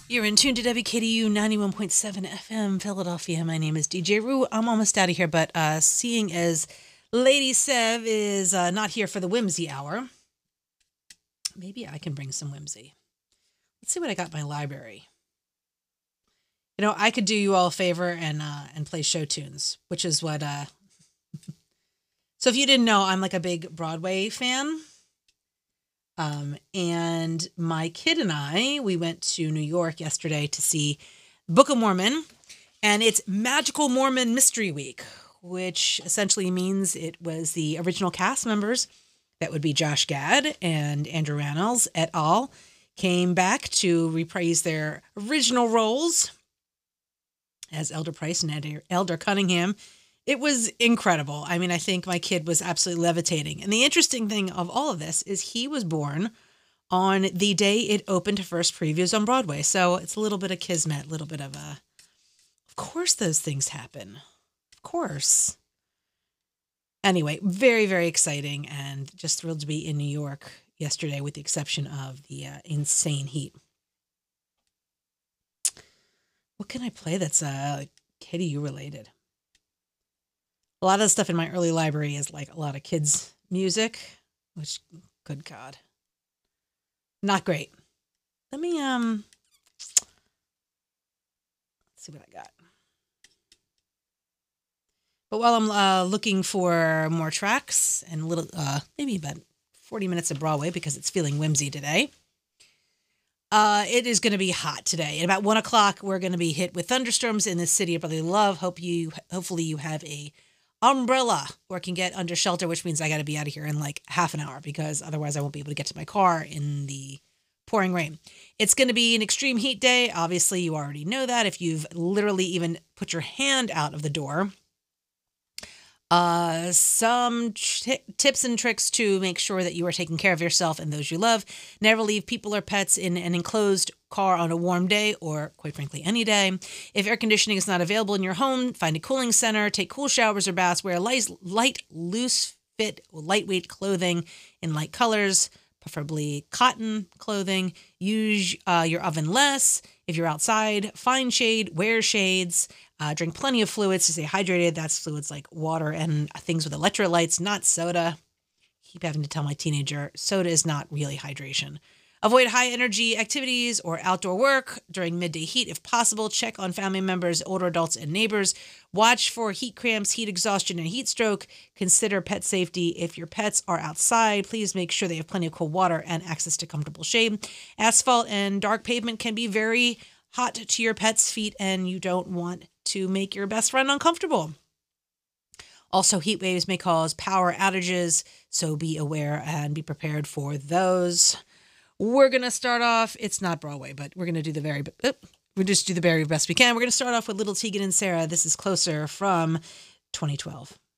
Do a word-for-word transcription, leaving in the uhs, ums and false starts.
You're in tune to W K D U ninety-one point seven F M Philadelphia. My name is D J Rue. I'm almost out of here, but uh, seeing as Lady Sev is uh, not here for the whimsy hour, maybe I can bring some whimsy. Let's see what I got in my library. You know, I could do you all a favor and uh, and play show tunes, which is what... Uh... so if you didn't know, I'm like a big Broadway fan. Um, and my kid and I, we went to New York yesterday to see Book of Mormon, and it's Magical Mormon Mystery Week, which essentially means it was the original cast members, that would be Josh Gad and Andrew Rannells et al., came back to reprise their original roles as Elder Price and Elder Cunningham. It was incredible. I mean, I think my kid was absolutely levitating. And the interesting thing of all of this is he was born on the day it opened to first previews on Broadway. So it's a little bit of kismet, a little bit of a... Of course those things happen. Of course. Anyway, very, very exciting and just thrilled to be in New York yesterday with the exception of the uh, insane heat. What can I play that's uh, K D U related? A lot of the stuff in my early library is like a lot of kids' music, which, good God, not great. Let me, um, let's see what I got. But while I'm uh, looking for more tracks and a little, uh, maybe about forty minutes of Broadway because it's feeling whimsy today, uh, it is going to be hot today. At about one o'clock, we're going to be hit with thunderstorms in the city of brotherly love. Hope you, hopefully you have a umbrella or can get under shelter, which means I got to be out of here in like half an hour because otherwise I won't be able to get to my car in the pouring rain. It's going to be an extreme heat day. Obviously, you already know that if you've literally even put your hand out of the door. Uh, some t- tips and tricks to make sure that you are taking care of yourself and those you love. Never leave people or pets in an enclosed car on a warm day or, quite frankly, any day. If air conditioning is not available in your home, find a cooling center, take cool showers or baths, wear light, light loose fit, lightweight clothing in light colors, preferably cotton clothing. Use uh, your oven less. If you're outside, find shade, wear shades. Uh, drink plenty of fluids to stay hydrated. That's fluids like water and things with electrolytes, not soda. Keep having to tell my teenager, soda is not really hydration. Avoid high energy activities or outdoor work during midday heat if possible. Check on family members, older adults, and neighbors. Watch for heat cramps, heat exhaustion, and heat stroke. Consider pet safety. If your pets are outside, please make sure they have plenty of cold water and access to comfortable shade. Asphalt and dark pavement can be very hot to your pet's feet, and you don't want to make your best friend uncomfortable. Also, heat waves may cause power outages, so be aware and be prepared for those. We're going to start off, it's not Broadway, but we're going to do the very, oh, we'll just do the very best we can. We're going to start off with Little Tegan and Sarah. This is Closer from twenty twelve.